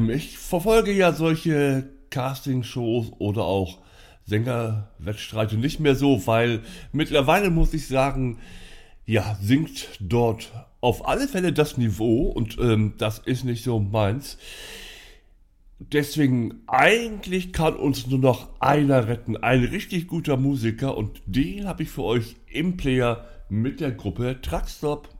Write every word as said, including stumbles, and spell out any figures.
Ich verfolge ja solche Castingshows oder auch Sängerwettstreite nicht mehr so, weil mittlerweile muss ich sagen, ja, sinkt dort auf alle Fälle das Niveau und ähm, das ist nicht so meins. Deswegen, eigentlich kann uns nur noch einer retten, ein richtig guter Musiker und den habe ich für euch im Player mit der Gruppe Truckstop.